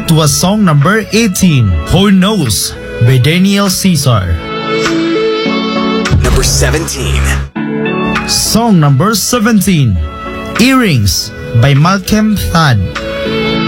That was song number 18, Who Knows by Daniel Caesar. Number 17. Song number 17, Earrings by Malcolm Thad.